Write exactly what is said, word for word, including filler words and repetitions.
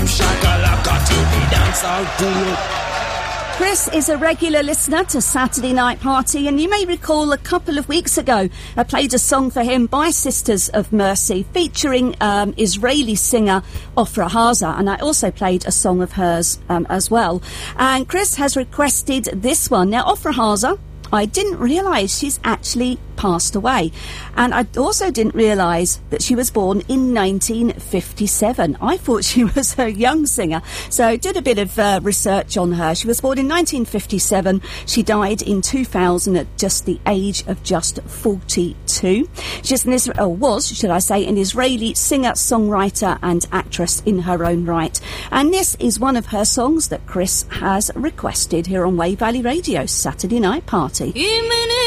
shakalaka to the dance all crew. Chris is a regular listener to Saturday Night Party, and you may recall a couple of weeks ago I played a song for him by Sisters of Mercy featuring um, Israeli singer Ofra Haza, and I also played a song of hers um, as well. And Chris has requested this one. Now, Ofra Haza, I didn't realise she's actually passed away, and I also didn't realise that she was born in nineteen fifty-seven. I thought she was a young singer, so did a bit of uh, research on her. She was born in nineteen fifty-seven. She died in two thousand at just the age of just forty-two. She's an Isra- or was, should I say, an Israeli singer, songwriter and actress in her own right. And this is one of her songs that Chris has requested here on Wave Valley Radio, Saturday Night Party.